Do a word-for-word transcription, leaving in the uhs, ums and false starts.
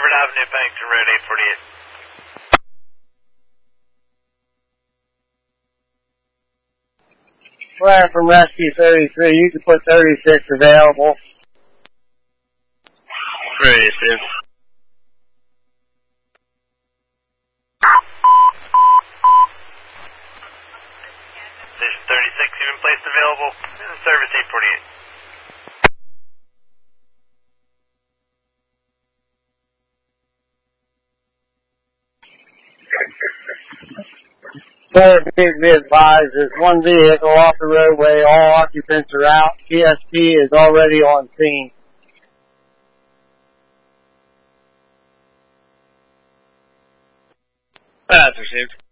Harvard Avenue, Pennington Road, eight forty-eight. Flare from Rescue thirty-three, you can put thirty-six available. thirty-six. Station thirty-six, even placed available. Service eight forty-eight. Ford, be advised, there's one vehicle off the roadway, all occupants are out. P S P is already on scene. That's received.